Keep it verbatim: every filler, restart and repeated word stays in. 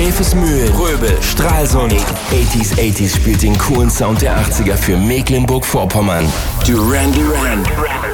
Grevesmühlen, Röbel, Stralsund. achtziger achtziger spielt den coolen Sound der achtziger für Mecklenburg-Vorpommern. Duran Duran.